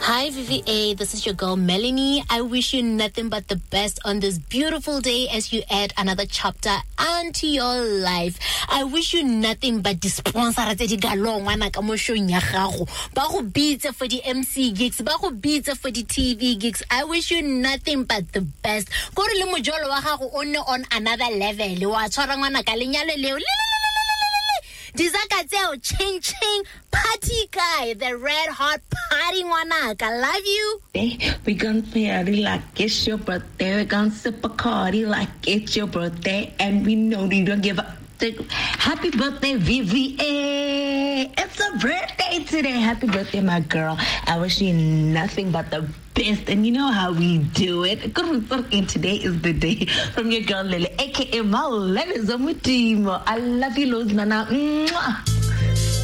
Hi VVA, this is your girl Melanie. I wish you nothing but the best on this beautiful day as you add another chapter onto your life. I wish you nothing but the sponsor tse di galong wana ka mo show nya gago. Ba go bitse for the MC gigs, ba go bitse for the TV gigs. I wish you nothing but the best. Go re le mojolo wa gago on another level. Wa tshwara ngwana ka lenyalo leo. Dizakatseo, ching ching, party guy, the red hot party wanaka. I love you. We gonna party like it's your birthday. We gonna sip a cardi like it's your birthday. And we know you don't give up. Happy birthday, VVA. It's a birthday today. Happy birthday, my girl. I wish you nothing but the best. And you know how we do it. And today is the day from your girl Lily, aka my Lily Zamutimo. I love you, Luz Nana. Mwah.